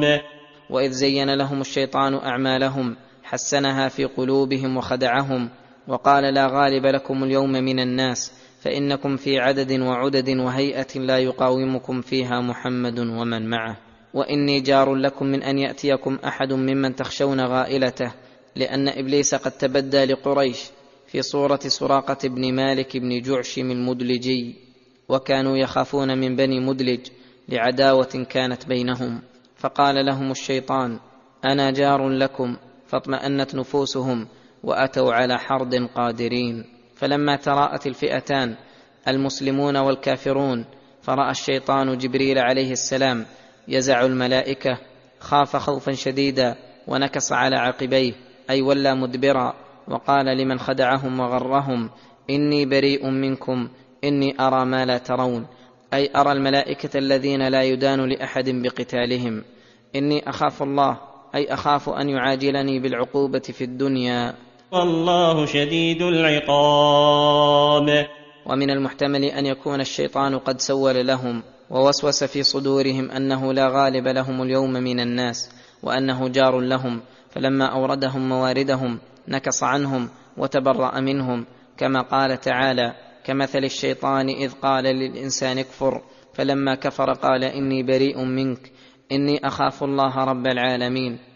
وإذ زين لهم الشيطان أعمالهم حسنها في قلوبهم وخدعهم وقال لا غالب لكم اليوم من الناس فإنكم في عدد وعدد وهيئة لا يقاومكم فيها محمد ومن معه. وإني جار لكم من أن يأتيكم أحد ممن تخشون غائلته، لأن إبليس قد تبدى لقريش في صورة سراقة بن مالك بن جعشم المدلجي، وكانوا يخافون من بني مدلج لعداوة كانت بينهم، فقال لهم الشيطان أنا جار لكم، فاطمأنت نفوسهم وأتوا على حرد قادرين. فلما تراءت الفئتان المسلمون والكافرون فرأى الشيطان جبريل عليه السلام يزع الملائكة خاف خوفا شديدا ونكص على عقبيه، أي ولى مدبرا، وقال لمن خدعهم وغرهم إني بريء منكم إني أرى ما لا ترون، أي أرى الملائكة الذين لا يدان لأحد بقتالهم. إني أخاف الله، أي أخاف أن يعاجلني بالعقوبة في الدنيا، والله شديد العقاب. ومن المحتمل أن يكون الشيطان قد سول لهم ووسوس في صدورهم أنه لا غالب لهم اليوم من الناس وأنه جار لهم، فلما أوردهم مواردهم نكص عنهم وتبرأ منهم، كما قال تعالى كمثل الشيطان إذ قال للإنسان اكفر فلما كفر قال إني بريء منك إني أخاف الله رب العالمين.